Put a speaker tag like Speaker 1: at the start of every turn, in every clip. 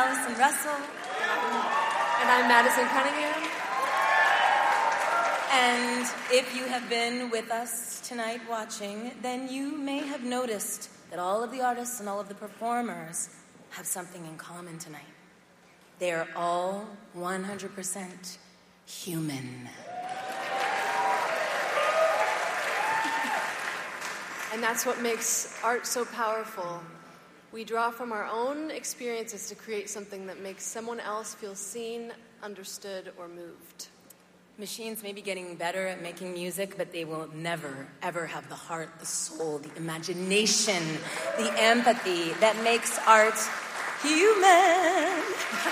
Speaker 1: Allison Russell.
Speaker 2: And I'm Madison Cunningham.
Speaker 1: And if you have been with us tonight watching, then you may have noticed that all of the artists and all of the performers have something in common tonight. They are all 100% human.
Speaker 2: And that's what makes art so powerful. We draw from our own experiences to create something that makes someone else feel seen, understood, or moved.
Speaker 1: Machines may be getting better at making music, but they will never, ever have the heart, the soul, the imagination, the empathy that makes art human.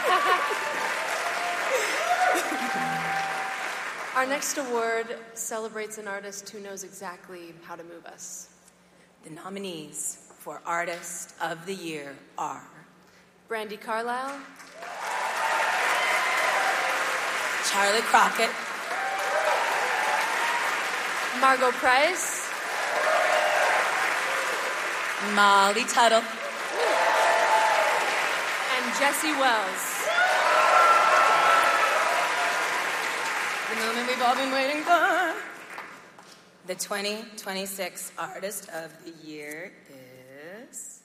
Speaker 2: Our next award celebrates an artist who knows exactly how to move us.
Speaker 1: The nominees for Artist of the Year are
Speaker 2: Brandi Carlile,
Speaker 1: Charlie Crockett,
Speaker 2: Margot Price,
Speaker 1: Molly Tuttle,
Speaker 2: and Jesse Wells.
Speaker 1: The moment we've all been waiting for. The 2026 Artist of the Year is